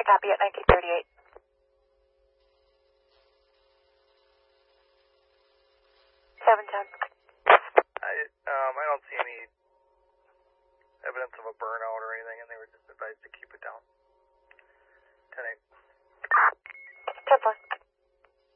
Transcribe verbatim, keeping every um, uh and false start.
I copy at nineteen thirty-eight. seven ten. I, um, I don't see any evidence of a burnout or anything, and they were just advised to keep it down. ten eight.